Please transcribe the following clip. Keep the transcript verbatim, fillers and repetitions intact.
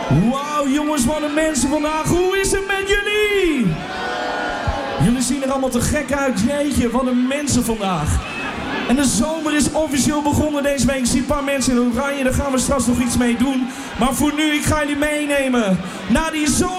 Wauw jongens, wat een mensen vandaag. Hoe is het met jullie? Jullie zien er allemaal te gek uit. Jeetje, wat een mensen vandaag. En de zomer is officieel begonnen deze week. Ik zie een paar mensen in oranje, daar gaan we straks nog iets mee doen. Maar voor nu, ik ga jullie meenemen naar die zomer.